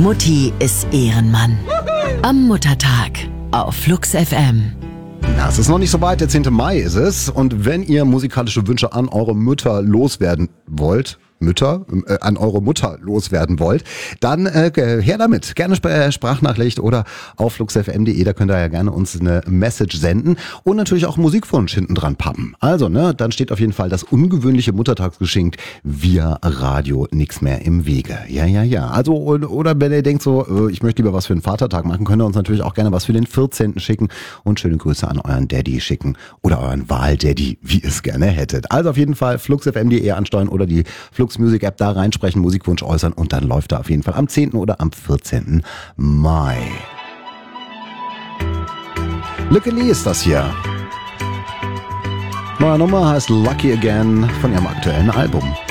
Mutti ist Ehrenmann. Am Muttertag auf Flux FM. Na, es ist noch nicht so weit, der 10. Mai ist es. Und wenn ihr musikalische Wünsche an eure Mütter loswerden wollt, an eure Mutter loswerden wollt, dann her damit. Gerne Sprachnachricht oder auf fluxfm.de, da könnt ihr ja gerne uns eine Message senden und natürlich auch Musikwunsch hinten dran pappen. Also, dann steht auf jeden Fall das ungewöhnliche Muttertagsgeschenk via Radio nix mehr im Wege. Ja. Also, oder wenn ihr denkt so, ich möchte lieber was für den Vatertag machen, könnt ihr uns natürlich auch gerne was für den 14. schicken und schöne Grüße an euren Daddy schicken oder euren Wahldaddy, wie ihr es gerne hättet. Also auf jeden Fall fluxfm.de ansteuern oder die Flux Music App da reinsprechen, Musikwunsch äußern und dann läuft er auf jeden Fall am 10. oder am 14. Mai. Lücke Lee ist das hier. Neue Nummer heißt Lucky Again von ihrem aktuellen Album.